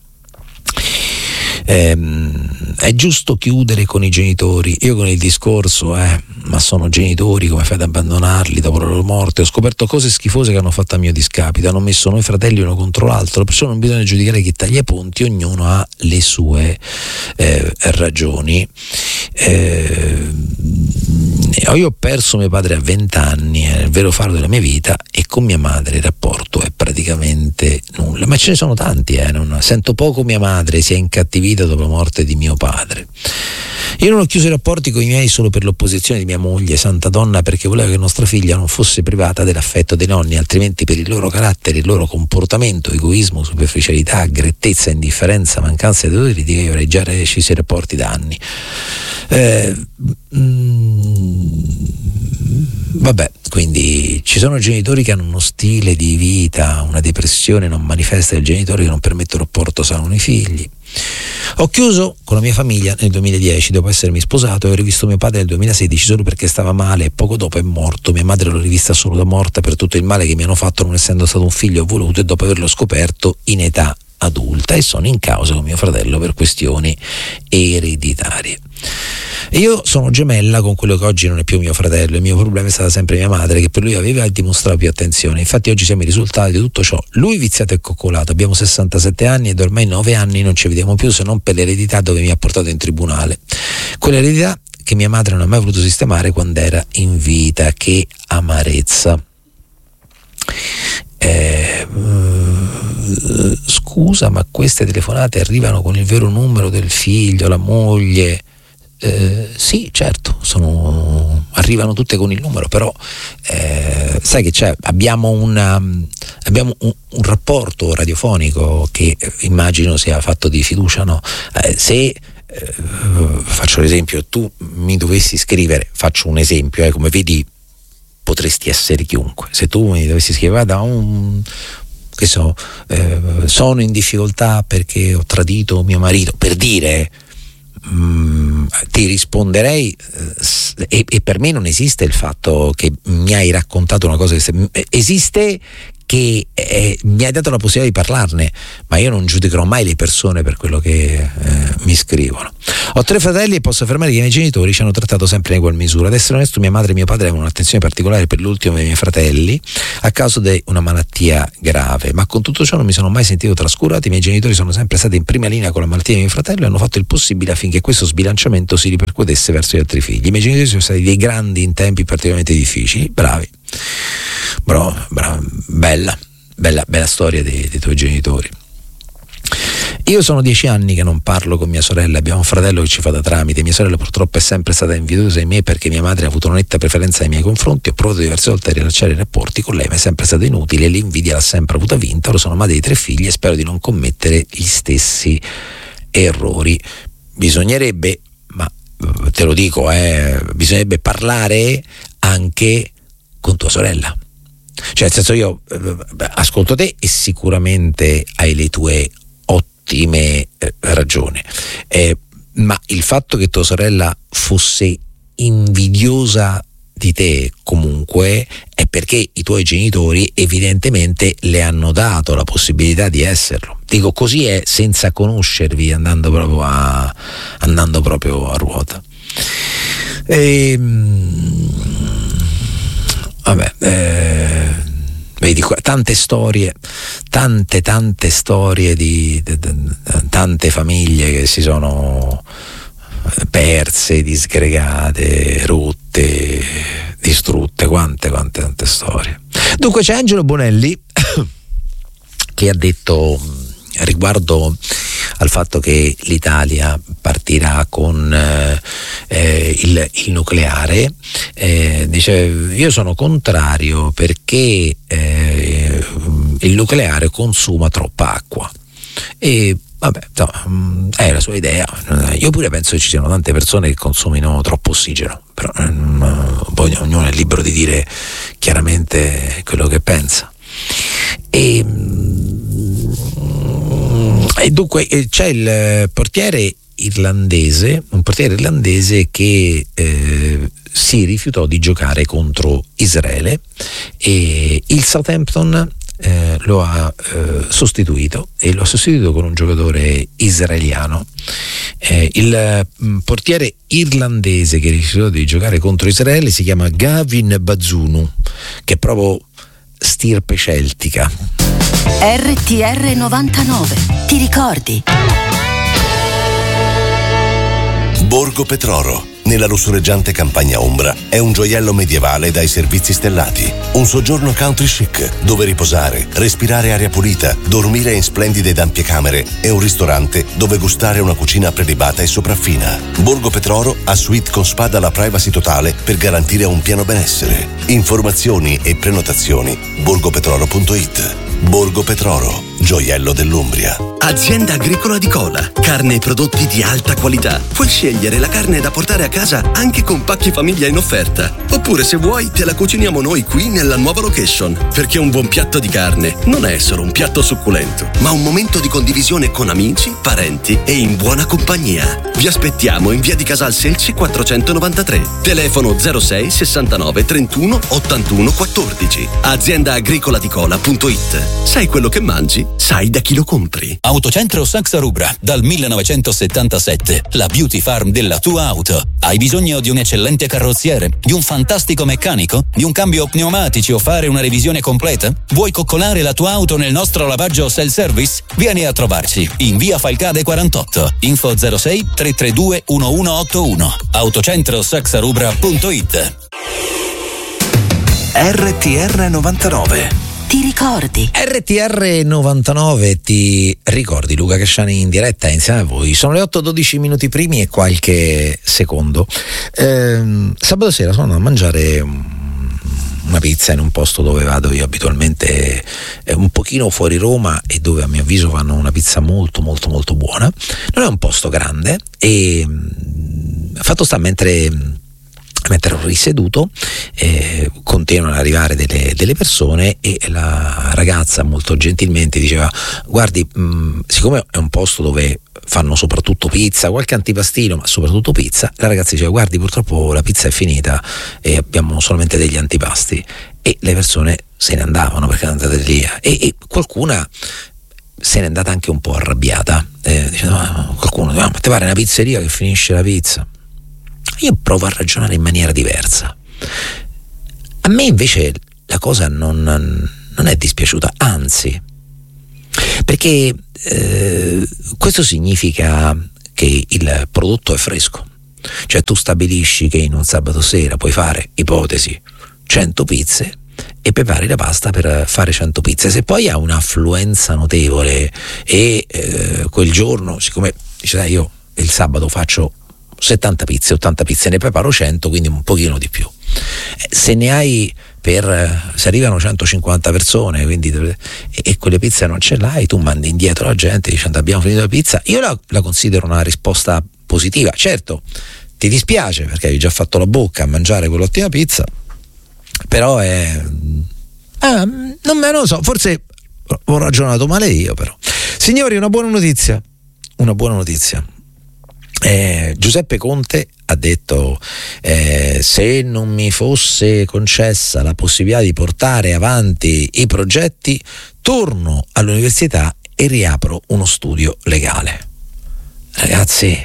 A: Ehm, è giusto chiudere con i genitori. Io con il discorso eh, ma sono genitori, come fai ad abbandonarli dopo la loro morte? Ho scoperto cose schifose che hanno fatto a mio discapito, hanno messo noi fratelli uno contro l'altro, perciò non bisogna giudicare chi taglia i ponti, ognuno ha le sue eh, ragioni. Eh, io ho perso mio padre a vent'anni, è il vero faro della mia vita, e con mia madre il rapporto è praticamente nulla, ma ce ne sono tanti, eh, non, sento poco mia madre si è incattivita dopo la morte di mio padre. Io non ho chiuso i rapporti con i miei solo per l'opposizione di mia moglie, santa donna, perché volevo che nostra figlia non fosse privata dell'affetto dei nonni, altrimenti per il loro carattere, il loro comportamento, egoismo, superficialità, grettezza, indifferenza, mancanza di autoriti, io avrei già rescisso i rapporti da anni. Eh, mm, vabbè, quindi ci sono genitori che hanno uno stile di vita, una depressione non manifesta del genitore che non permette un rapporto sano con i figli. Ho chiuso con la mia famiglia nel duemiladieci dopo essermi sposato e ho rivisto mio padre nel duemilasedici solo perché stava male e poco dopo è morto. Mia madre l'ho rivista solo da morta per tutto il male che mi hanno fatto non essendo stato un figlio voluto e dopo averlo scoperto in età adulta, e sono in causa con mio fratello per questioni ereditarie. Io sono gemella con quello che oggi non è più mio fratello. Il mio problema è stata sempre mia madre, che per lui aveva e dimostrava più attenzione. Infatti oggi siamo i risultati di tutto ciò. Lui viziato e coccolato, abbiamo sessantasette anni ed ormai nove anni non ci vediamo più, se non per l'eredità dove mi ha portato in tribunale. Quell'eredità che mia madre non ha mai voluto sistemare quando era in vita. Che amarezza. Eh, scusa, ma queste telefonate arrivano con il vero numero del figlio, la moglie? Eh, sì, certo, sono, arrivano tutte con il numero, però eh, sai che c'è, abbiamo, una, abbiamo un, un rapporto radiofonico che immagino sia fatto di fiducia, no? Eh, se eh, faccio l'esempio, tu mi dovessi scrivere, faccio un esempio, eh, come vedi potresti essere chiunque, se tu mi dovessi scrivere da un che so, eh, sono in difficoltà perché ho tradito mio marito, per dire, mh, ti risponderei eh, e, e per me non esiste il fatto che mi hai raccontato una cosa che se, esiste che eh, mi hai dato la possibilità di parlarne, ma io non giudicherò mai le persone per quello che eh, mi scrivono. Ho tre fratelli e posso affermare che i miei genitori ci hanno trattato sempre in egual misura. Ad essere onesto, mia madre e mio padre avevano un'attenzione particolare per l'ultimo dei miei fratelli a causa di una malattia grave, ma con tutto ciò non mi sono mai sentito trascurato. I miei genitori sono sempre stati in prima linea con la malattia di mio fratello e hanno fatto il possibile affinché questo sbilanciamento si ripercuotesse verso gli altri figli. I miei genitori sono stati dei grandi in tempi particolarmente difficili. Bravi, bravo, bravo, bella, bella, bella storia dei, dei tuoi genitori. Io sono dieci anni che non parlo con mia sorella, abbiamo un fratello che ci fa da tramite. Mia sorella purtroppo è sempre stata invidiosa di me perché mia madre ha avuto una netta preferenza nei miei confronti. Ho provato diverse volte a rilasciare i rapporti con lei, ma è sempre stato inutile. L'invidia l'ha sempre avuta vinta. Ora sono madre di tre figli e spero di non commettere gli stessi errori. Bisognerebbe, ma te lo dico, eh, bisognerebbe parlare anche con tua sorella. Cioè, nel senso, io eh, ascolto te e sicuramente hai le tue ottime eh, ragioni, eh, ma il fatto che tua sorella fosse invidiosa di te comunque è perché i tuoi genitori evidentemente le hanno dato la possibilità di esserlo. Dico, così è, senza conoscervi, andando proprio a andando proprio a ruota. E, vabbè, eh, vedi qua, tante storie, tante tante storie di, di, di tante famiglie che si sono perse, disgregate, rotte, distrutte, quante quante tante storie. Dunque c'è Angelo Bonelli che ha detto riguardo al fatto che l'Italia partirà con eh, il, il nucleare, eh, dice: io sono contrario perché eh, il nucleare consuma troppa acqua. E vabbè, insomma, è la sua idea. Io pure penso che ci siano tante persone che consumino troppo ossigeno, però eh, poi ognuno è libero di dire chiaramente quello che pensa. E, e dunque c'è il portiere irlandese, un portiere irlandese che eh, si rifiutò di giocare contro Israele e il Southampton eh, lo ha eh, sostituito e lo ha sostituito con un giocatore israeliano. Eh, il mh, portiere irlandese che rifiutò di giocare contro Israele si chiama Gavin Bazunu, che è proprio stirpe celtica.
C: R T R novantanove, ti ricordi?
Q: Borgo Petroro, nella lussureggiante campagna ombra, è un gioiello medievale dai servizi stellati. Un soggiorno country chic, dove riposare, respirare aria pulita, dormire in splendide ed ampie camere e un ristorante dove gustare una cucina prelibata e sopraffina. Borgo Petroro ha suite con spa dalla privacy totale per garantire un pieno benessere. Informazioni e prenotazioni borgopetroro punto it. Borgo Petroro, gioiello dell'Umbria.
R: Azienda agricola di Cola, carne e prodotti di alta qualità. Puoi scegliere la carne da portare a casa anche con pacchi famiglia in offerta. Oppure, se vuoi, te la cuciniamo noi qui nella nuova location. Perché un buon piatto di carne non è solo un piatto succulento, ma un momento di condivisione con amici, parenti e in buona compagnia. Vi aspettiamo in via di Casal Selci quattrocentonovantatré. Telefono zero sei sessantanove trentuno ottantuno quattordici. azienda agricola di cola punto it. Sai quello che mangi? Sai da chi lo compri.
S: Autocentro Saxa Rubra, dal millenovecentosettantasette, la beauty farm della tua auto. Hai bisogno di un eccellente carrozziere, di un fantastico meccanico, di un cambio pneumatici o fare una revisione completa? Vuoi coccolare la tua auto nel nostro lavaggio self-service? Vieni a trovarci in via Falcade quarantotto. Info zero sei tre tre due uno uno otto uno. autocentro saxa rubra punto it.
B: R T R novantanove.
C: Ti ricordi?
A: R T R novantanove, ti ricordi? Luca Casciani in diretta insieme a voi. Sono le otto e dodici minuti primi e qualche secondo. Ehm, sabato sera sono andato a mangiare una pizza in un posto dove vado io abitualmente, eh, un pochino fuori Roma, e dove a mio avviso fanno una pizza molto molto molto buona. Non è un posto grande e fatto sta mentre mentre ero riseduto, eh, continuano ad arrivare delle, delle persone e la ragazza molto gentilmente diceva: guardi, mh, siccome è un posto dove fanno soprattutto pizza, qualche antipastino, ma soprattutto pizza, la ragazza diceva: guardi, purtroppo la pizza è finita e abbiamo solamente degli antipasti. E le persone se ne andavano perché erano andate via, e, e qualcuna se n'è andata anche un po' arrabbiata, eh, dicendo, ah, qualcuno diceva: ma te pare una pizzeria che finisce la pizza? Io provo a ragionare in maniera diversa. A me invece la cosa non, non è dispiaciuta, anzi, perché eh, questo significa che il prodotto è fresco. Cioè tu stabilisci che in un sabato sera puoi fare, ipotesi, cento pizze e prepari la pasta per fare cento pizze. Se poi ha un'affluenza notevole e eh, quel giorno, siccome dice dai, io il sabato faccio settanta pizze, ottanta pizze, ne preparo cento, quindi un pochino di più. Se ne hai per, se arrivano centocinquanta persone, quindi e, e quelle pizze non ce l'hai, tu mandi indietro la gente dicendo abbiamo finito la pizza. Io la, la considero una risposta positiva. Certo, ti dispiace perché hai già fatto la bocca a mangiare quell'ottima pizza, però è ah, non me lo so, forse ho ragionato male io. Però signori, una buona notizia, una buona notizia. Eh, Giuseppe Conte ha detto eh, se non mi fosse concessa la possibilità di portare avanti i progetti, torno all'università e riapro uno studio legale. Ragazzi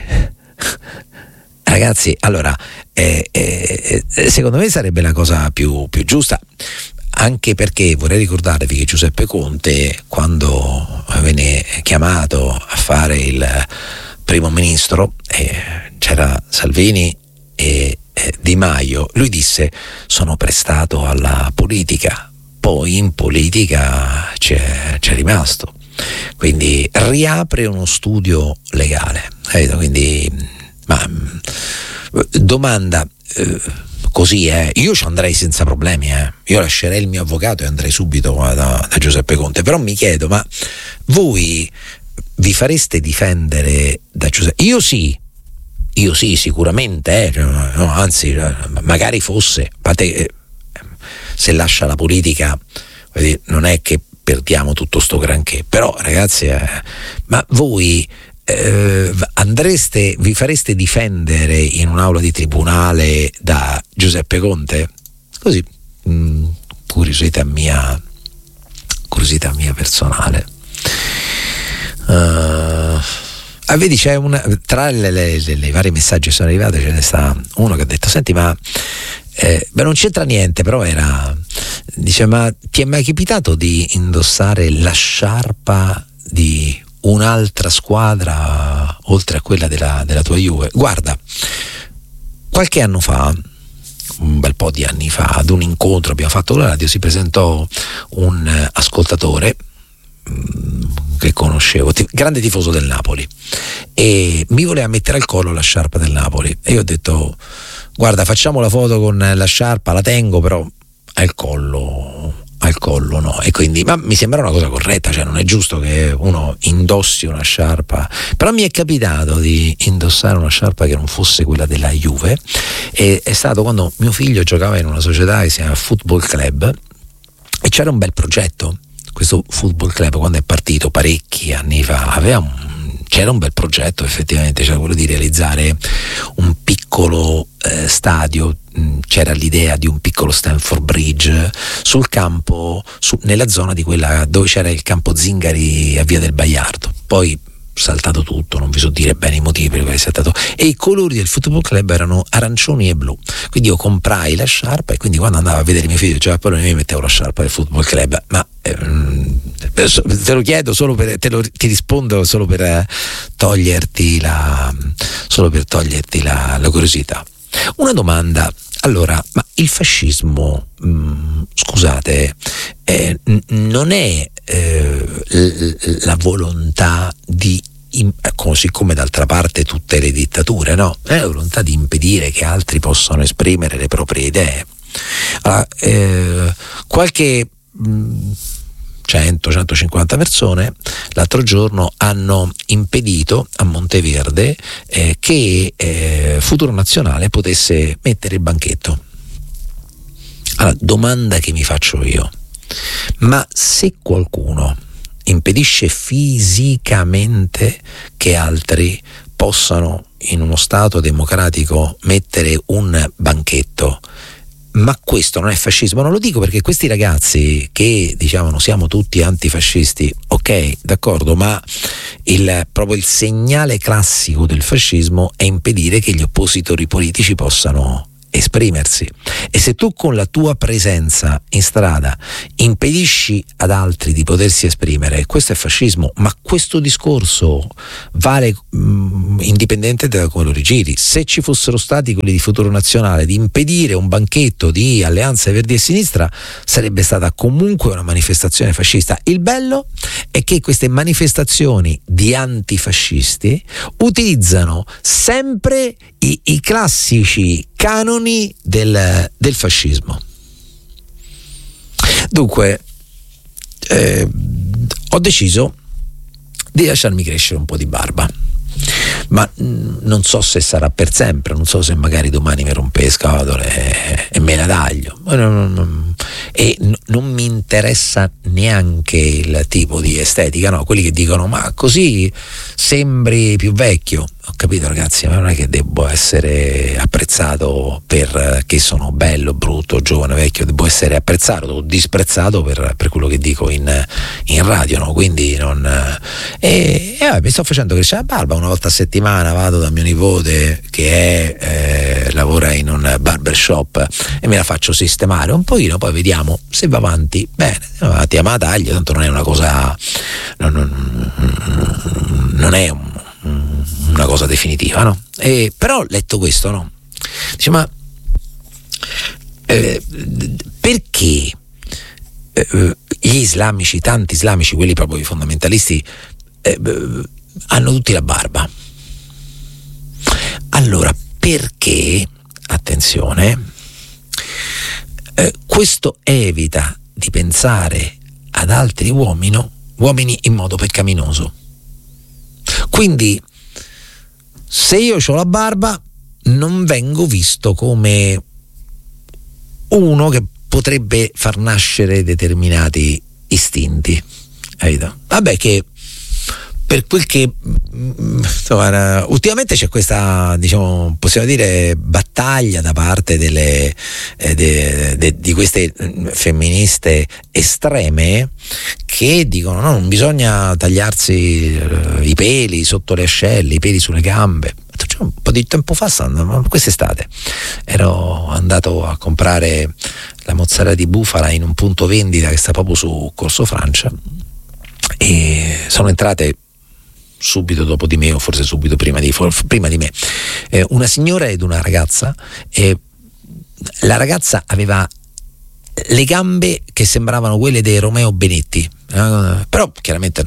A: ragazzi allora eh, eh, secondo me sarebbe la cosa più, più giusta, anche perché vorrei ricordarvi che Giuseppe Conte, quando venne chiamato a fare il primo ministro, eh, c'era Salvini e eh, Di Maio, lui disse sono prestato alla politica, poi in politica c'è, c'è rimasto, quindi riapre uno studio legale, capito? Quindi ma domanda eh, così eh, io ci andrei senza problemi, eh. Io lascerei il mio avvocato e andrei subito da, da Giuseppe Conte, però mi chiedo, ma voi vi fareste difendere da Giuseppe? Io sì, io sì, sicuramente, eh. No, anzi, magari fosse, eh, se lascia la politica, non è che perdiamo tutto sto granché, però ragazzi, eh, ma voi eh, andreste, vi fareste difendere in un'aula di tribunale da Giuseppe Conte? Così, mh, curiosità mia, curiosità mia personale. Uh, ah, vedi, c'è una tra le, le, le, le varie messaggi che sono arrivati, ce ne sta uno che ha detto senti ma eh, beh, non c'entra niente, però era, dice, ma ti è mai capitato di indossare la sciarpa di un'altra squadra oltre a quella della, della tua Juve? Guarda, qualche anno fa, un bel po' di anni fa, ad un incontro abbiamo fatto con la radio, si presentò un ascoltatore che conoscevo, grande tifoso del Napoli, e mi voleva mettere al collo la sciarpa del Napoli e io ho detto guarda, facciamo la foto con la sciarpa, la tengo, però al collo al collo no. E quindi, ma mi sembra una cosa corretta, cioè non è giusto che uno indossi una sciarpa, però mi è capitato di indossare una sciarpa che non fosse quella della Juve, e è stato quando mio figlio giocava in una società che si chiama Football Club e c'era un bel progetto. Questo Football Club, quando è partito parecchi anni fa, aveva un, c'era un bel progetto, effettivamente, c'era quello di realizzare un piccolo eh, stadio, c'era l'idea di un piccolo Stamford Bridge sul campo, su, nella zona di quella dove c'era il campo Zingari a Via del Baiardo. Poi saltato tutto, non vi so dire bene i motivi per cui è saltato, e i colori del Football Club erano arancioni e blu, quindi io comprai la sciarpa e quindi quando andavo a vedere mio figlio diceva poi mi mettevo la sciarpa del Football Club, ma ehm, te lo chiedo solo per te lo, ti rispondo solo per eh, toglierti la solo per toglierti la, la curiosità. Una domanda, allora, ma il fascismo mh, scusate eh, n- non è eh, l- la volontà di In, così come d'altra parte tutte le dittature, no? È la volontà di impedire che altri possano esprimere le proprie idee. Allora, eh, qualche mh, cento centocinquanta persone l'altro giorno hanno impedito a Monteverde eh, che eh, Futuro Nazionale potesse mettere il banchetto. Allora, domanda che mi faccio io: ma se qualcuno impedisce fisicamente che altri possano in uno Stato democratico mettere un banchetto, ma questo non è fascismo? Non lo dico perché questi ragazzi che diciamo siamo tutti antifascisti, ok, d'accordo, ma il, proprio il segnale classico del fascismo è impedire che gli oppositori politici possano esprimersi. E se tu con la tua presenza in strada impedisci ad altri di potersi esprimere, questo è fascismo. Ma questo discorso vale mh, indipendente da come lo rigiri. Se ci fossero stati quelli di Futuro Nazionale di impedire un banchetto di Alleanza Verdi e Sinistra, sarebbe stata comunque una manifestazione fascista. Il bello è che queste manifestazioni di antifascisti utilizzano sempre i, i classici canoni del, del fascismo. Dunque eh, ho deciso di lasciarmi crescere un po' di barba, ma mh, non so se sarà per sempre, non so se magari domani mi rompe le scatole e, e me la taglio, e n- non mi interessa neanche il tipo di estetica, no? Quelli che dicono ma così sembri più vecchio. Ho capito ragazzi, ma non è che devo essere apprezzato perché sono bello, brutto, giovane, vecchio, devo essere apprezzato o disprezzato per, per quello che dico in, in radio, no? Quindi non e, e vabbè, mi sto facendo crescere la barba, una volta a settimana vado da mio nipote che è, eh, lavora in un barbershop e me la faccio sistemare un pochino, poi vediamo se va avanti bene, va avanti a taglio, tanto non è una cosa non, non, non è un una cosa definitiva, no? E, però ho letto questo, no? Dice, ma eh, perché eh, gli islamici, tanti islamici, quelli proprio i fondamentalisti, eh, hanno tutti la barba? Allora, perché, attenzione, eh, questo evita di pensare ad altri uomini, uomini in modo peccaminoso. Quindi se io ho la barba non vengo visto come uno che potrebbe far nascere determinati istinti, capito? Vabbè, che per quel che insomma, ultimamente c'è questa, diciamo, possiamo dire, battaglia da parte delle eh, de, de, di queste femministe estreme che dicono no, non bisogna tagliarsi eh, i peli sotto le ascelle, i peli sulle gambe. Cioè, un po' di tempo fa, quest'estate ero andato a comprare la mozzarella di bufala in un punto vendita che sta proprio su Corso Francia e sono entrate subito dopo di me o forse subito prima di, prima di me eh, una signora ed una ragazza. eh, la ragazza aveva le gambe che sembravano quelle dei Romeo Benetti, eh, però chiaramente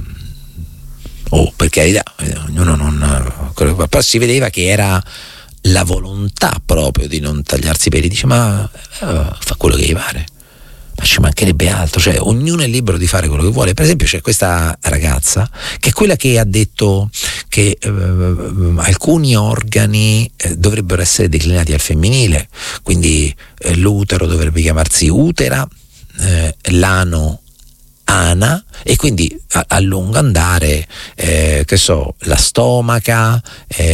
A: oh, per carità, ognuno non, però si vedeva che era la volontà proprio di non tagliarsi i peli. Dice ma eh, fa quello che gli pare, ma ci mancherebbe altro, cioè ognuno è libero di fare quello che vuole. Per esempio c'è questa ragazza che è quella che ha detto che eh, alcuni organi eh, dovrebbero essere declinati al femminile, quindi eh, l'utero dovrebbe chiamarsi utera, eh, l'ano ana, e quindi a, a lungo andare eh, che so, la stomaca,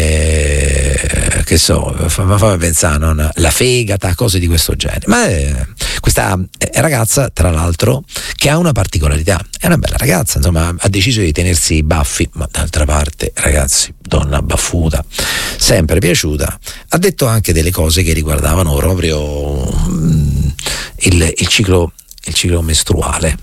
A: eh, che so, fammi fa pensare, non, la fegata, cose di questo genere. Ma eh, questa ragazza, tra l'altro, che ha una particolarità, è una bella ragazza, insomma, ha deciso di tenersi i baffi, ma d'altra parte, ragazzi, donna baffuta, sempre piaciuta, ha detto anche delle cose che riguardavano proprio mm, il, il ciclo il ciclo mestruale.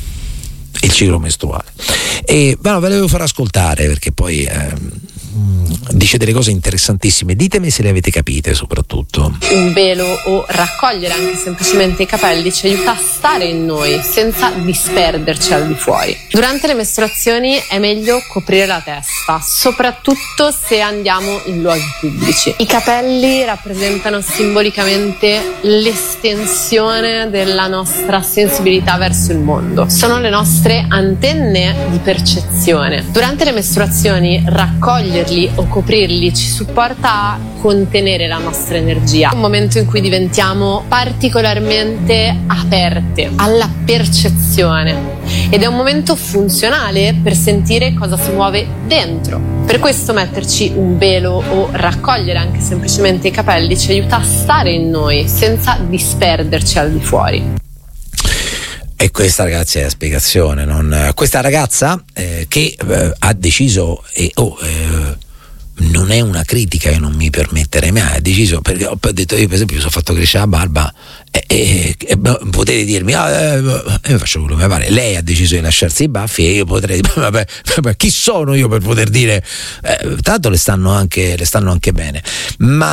A: il ciclo mestruale e bueno, ve le devo far ascoltare perché poi eh, dice delle cose interessantissime, ditemi se le avete capite soprattutto.
T: Un velo o raccogliere anche semplicemente i capelli ci aiuta a stare in noi senza disperderci al di fuori. Durante le mestruazioni è meglio coprire la testa, soprattutto se andiamo in luoghi pubblici. I capelli rappresentano simbolicamente l'estensione della nostra sensibilità verso il mondo. Sono le nostre antenne di percezione. Durante le mestruazioni raccoglierli o coprirli ci supporta a contenere la nostra energia. È un momento in cui diventiamo particolarmente aperte alla percezione ed è un momento funzionale per sentire cosa si muove dentro. Per questo metterci un velo o raccogliere anche semplicemente i capelli ci aiuta a stare in noi senza disperderci al di fuori.
A: E questa, ragazzi, è la spiegazione. Non... Questa ragazza eh, che eh, ha deciso e oh, eh, non è una critica, io non mi permetterei mai, ha deciso, perché ho detto, io per esempio mi sono fatto crescere la barba e, e, e potete dirmi ah, eh, io faccio quello che mi pare. Lei ha deciso di lasciarsi i baffi e io potrei vabbè, vabbè, chi sono io per poter dire eh, tanto le stanno anche le stanno anche bene, ma